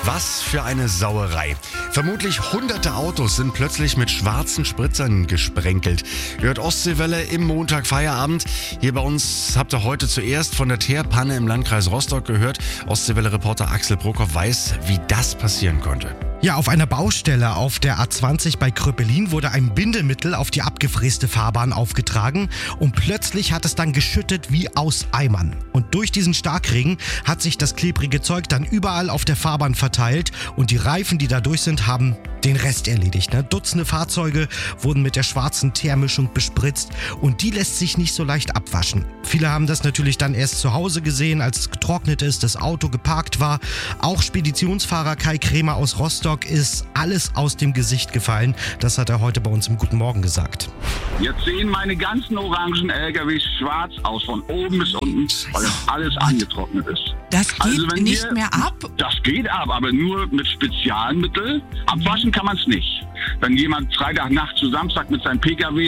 Was für eine Sauerei. Vermutlich hunderte Autos sind plötzlich mit schwarzen Spritzern gesprenkelt. Ihr hört Ostseewelle im Montagfeierabend. Hier bei uns habt ihr heute zuerst von der Teerpanne im Landkreis Rostock gehört. Ostseewelle-Reporter Axel Brockhoff weiß, wie das passieren konnte. Ja, auf einer Baustelle auf der A20 bei Kröpelin wurde ein Bindemittel auf die abgefräste Fahrbahn aufgetragen und plötzlich hat es dann geschüttet wie aus Eimern. Und durch diesen Starkregen hat sich das klebrige Zeug dann überall auf der Fahrbahn verteilt und die Reifen, die da durch sind, haben den Rest erledigt. Dutzende Fahrzeuge wurden mit der schwarzen Teermischung bespritzt und die lässt sich nicht so leicht abwaschen. Viele haben das natürlich dann erst zu Hause gesehen, als es getrocknet ist, das Auto geparkt war. Auch Speditionsfahrer Kai Krämer aus Rostock ist alles aus dem Gesicht gefallen. Das hat er heute bei uns im Guten Morgen gesagt. Jetzt sehen meine ganzen orangen LKWs schwarz aus, von oben bis unten, weil das alles angetrocknet ist. Das geht nicht mehr ab? Das geht ab, aber nur mit Spezialmittel. Abwaschen kann man es nicht. Wenn jemand Freitagnacht zu Samstag mit seinem PKW